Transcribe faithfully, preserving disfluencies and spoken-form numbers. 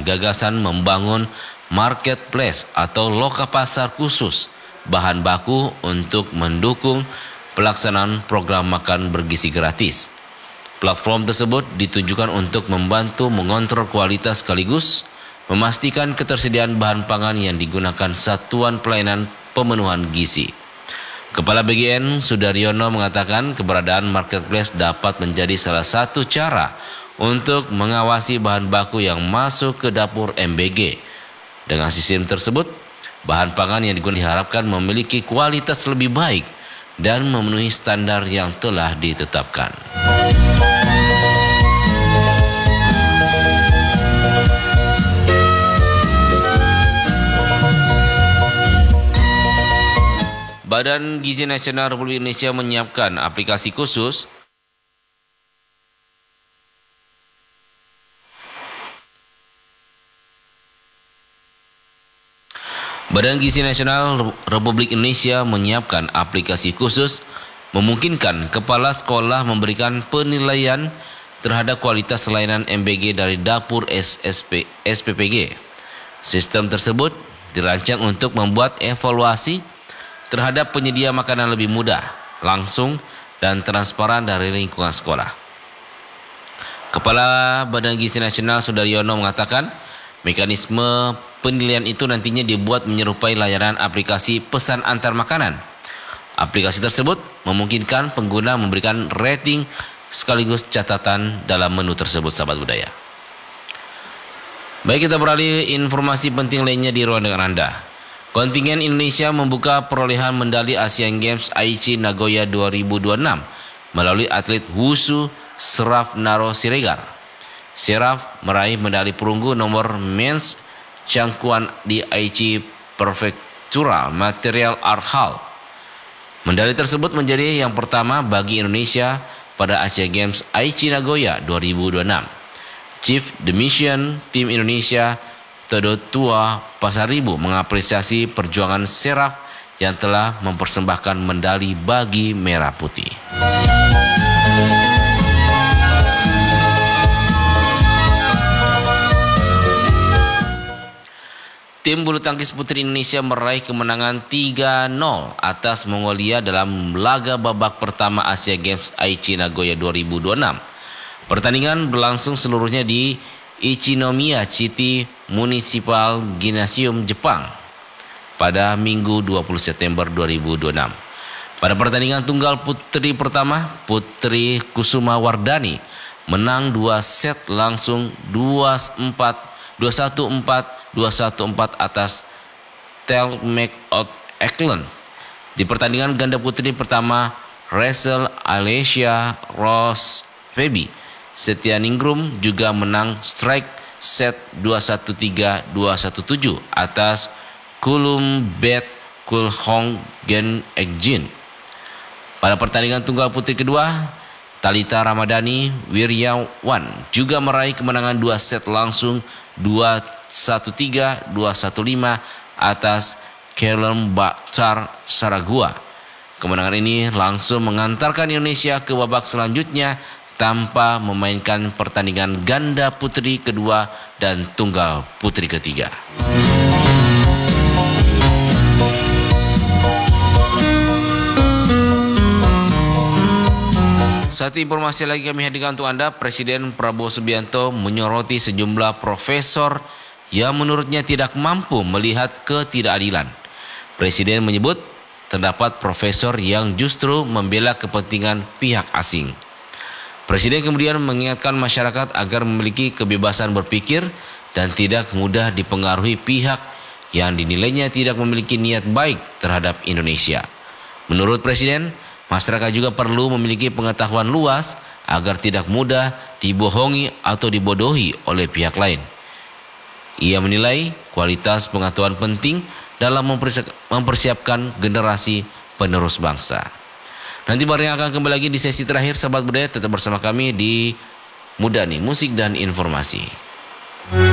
gagasan membangun marketplace atau loka pasar khusus bahan baku untuk mendukung pelaksanaan program makan bergizi gratis. Platform tersebut ditujukan untuk membantu mengontrol kualitas sekaligus memastikan ketersediaan bahan pangan yang digunakan Satuan Pelayanan Pemenuhan Gizi. Kepala B G N Sudaryono mengatakan keberadaan marketplace dapat menjadi salah satu cara untuk mengawasi bahan baku yang masuk ke dapur M B G. Dengan sistem tersebut, bahan pangan yang digunakan diharapkan memiliki kualitas lebih baik dan memenuhi standar yang telah ditetapkan. Badan Gizi Nasional Republik Indonesia menyiapkan aplikasi khusus Badan Gizi Nasional Republik Indonesia menyiapkan aplikasi khusus memungkinkan kepala sekolah memberikan penilaian terhadap kualitas layanan M B G dari dapur S P P G. Sistem tersebut dirancang untuk membuat evaluasi terhadap penyedia makanan lebih mudah, langsung, dan transparan dari lingkungan sekolah. Kepala Badan Gizi Nasional Sudaryono mengatakan mekanisme penilaian itu nantinya dibuat menyerupai layanan aplikasi pesan antar makanan. Aplikasi tersebut memungkinkan pengguna memberikan rating sekaligus catatan dalam menu tersebut, sahabat budaya. Baik, kita beralih informasi penting lainnya di ruang dengar Anda. Kontingen Indonesia membuka perolehan medali Asian Games Aichi Nagoya dua ribu dua puluh enam melalui atlet Wushu Seraf Naro Siregar. Seraf meraih medali perunggu nomor men's cangkuan di Aichi Prefectural Material Art Hall. Medali tersebut menjadi yang pertama bagi Indonesia pada Asian Games Aichi Nagoya dua ribu dua puluh enam. Chief the Mission Tim Indonesia Todo Tua Pasaribu mengapresiasi perjuangan Seraf yang telah mempersembahkan medali bagi Merah Putih. Tim bulu tangkis putri Indonesia meraih kemenangan tiga nol atas Mongolia dalam laga babak pertama Asia Games Aichi Nagoya dua ribu dua puluh enam. Pertandingan berlangsung seluruhnya di Ichinomiya City Municipal Gymnasium Jepang pada Minggu dua puluh September dua ribu dua puluh enam. Pada pertandingan tunggal putri pertama, Putri Kusuma Wardani menang dua set langsung dua empat, dua satu empat, dua satu empat atas Telmek Out Eklund. Di pertandingan ganda putri pertama, Rachel Alicia Ross Feby Setianingrum juga menang strike set dua satu tiga, dua satu tujuh atas Kulum Bet Kulhong Gen Ekjin. Pada pertandingan tunggal putri kedua, Talita Ramadhani Wiryawan juga meraih kemenangan dua set langsung dua satu tiga, dua satu lima atas Kelem Baktar Saragua. Kemenangan ini langsung mengantarkan Indonesia ke babak selanjutnya tanpa memainkan pertandingan ganda putri kedua dan tunggal putri ketiga. Satu informasi lagi kami hadirkan untuk Anda. Presiden Prabowo Subianto menyoroti sejumlah profesor yang menurutnya tidak mampu melihat ketidakadilan. Presiden menyebut terdapat profesor yang justru membela kepentingan pihak asing. Presiden kemudian mengingatkan masyarakat agar memiliki kebebasan berpikir dan tidak mudah dipengaruhi pihak yang dinilainya tidak memiliki niat baik terhadap Indonesia. Menurut Presiden, masyarakat juga perlu memiliki pengetahuan luas agar tidak mudah dibohongi atau dibodohi oleh pihak lain. Ia menilai kualitas pengetahuan penting dalam mempersiapkan generasi penerus bangsa. Nanti baru yang akan kembali lagi di sesi terakhir, sahabat budaya, tetap bersama kami di Muda nih, Musik dan Informasi.